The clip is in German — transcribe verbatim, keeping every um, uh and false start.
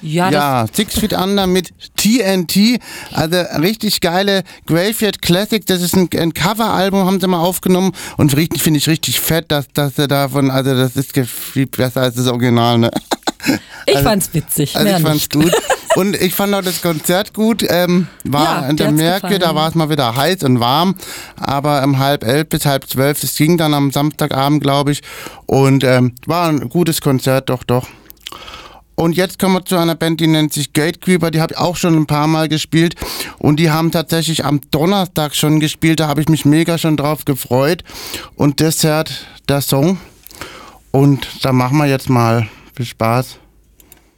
Ja, Ja, Six Feet Under mit T N T, also richtig geile Graveyard Classic, das ist ein, ein Coveralbum, haben sie mal aufgenommen und richtig, finde ich richtig fett, dass, dass sie davon, also das ist viel besser als das Original, ne? Ich also, fand's witzig, Also mehr ich fand's nicht. gut und ich fand auch das Konzert gut, ähm, war Ja, in der dir hat's Merke, gefallen. da war es mal wieder heiß und warm, aber um halb elf bis halb zwölf, das ging dann am Samstagabend, glaube ich, und ähm, war ein gutes Konzert, doch, doch. Und jetzt kommen wir zu einer Band, die nennt sich Gatecreeper, die habe ich auch schon ein paar Mal gespielt und die haben tatsächlich am Donnerstag schon gespielt, da habe ich mich mega schon drauf gefreut und deshalb der Song und da machen wir jetzt mal viel Spaß.